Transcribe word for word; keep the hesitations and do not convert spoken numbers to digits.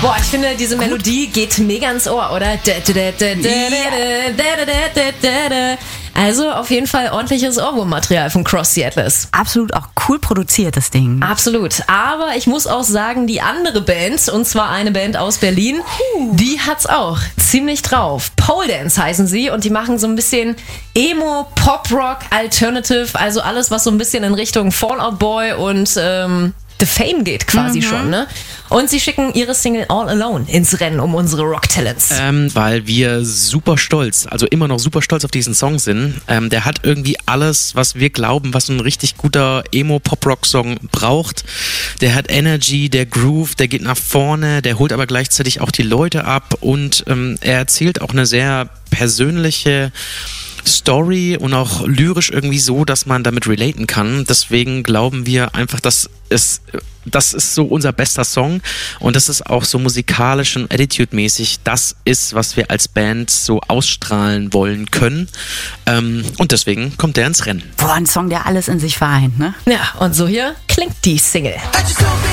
Boah, ich finde, diese Melodie geht mega ins Ohr, oder? Also auf jeden Fall ordentliches Ohrwurmmaterial von Cross the Atlas. Absolut auch cool produziert, das Ding. Absolut. Aber ich muss auch sagen, die andere Band, und zwar eine Band aus Berlin, die hat's auch ziemlich drauf. Pole Dance heißen sie und die machen so ein bisschen Emo, Pop-Rock, Alternative, also alles, was so ein bisschen in Richtung Fall Out Boy und ähm, The Fame geht quasi mhm. schon, ne? Und sie schicken ihre Single All Alone ins Rennen um unsere Rock-Talents. Ähm, weil wir super stolz, also immer noch super stolz auf diesen Song sind. Ähm, der hat irgendwie alles, was wir glauben, was ein richtig guter Emo-Pop-Rock-Song braucht. Der hat Energy, der Groove, der geht nach vorne, der holt aber gleichzeitig auch die Leute ab und ähm, er erzählt auch eine sehr persönliche Story und auch lyrisch irgendwie so, dass man damit relaten kann. Deswegen glauben wir einfach, dass es, das ist so unser bester Song und das ist auch so musikalisch und attitude-mäßig das ist, was wir als Band so ausstrahlen wollen können. Ähm, und deswegen kommt der ins Rennen. Boah, ein Song, der alles in sich vereint, ne? Ja, und so hier klingt die Single.